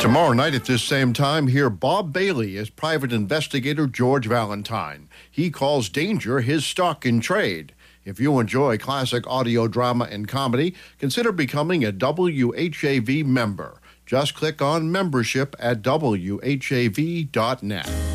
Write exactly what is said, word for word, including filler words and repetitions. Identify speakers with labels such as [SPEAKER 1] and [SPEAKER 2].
[SPEAKER 1] Tomorrow night at this same time, hear Bob Bailey as private investigator George Valentine. He calls danger his stock in trade. If you enjoy classic audio drama and comedy, consider becoming a W H A V member. Just click on membership at W H A V dot net.